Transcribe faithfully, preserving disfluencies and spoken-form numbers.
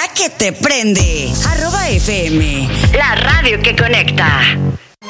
La que te prende. Arroba F M. La radio que conecta.